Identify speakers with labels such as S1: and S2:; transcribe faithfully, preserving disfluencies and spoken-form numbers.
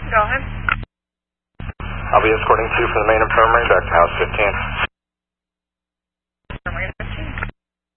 S1: Go ahead.
S2: I'll be escorting two from the main infirmary back to house fifteen.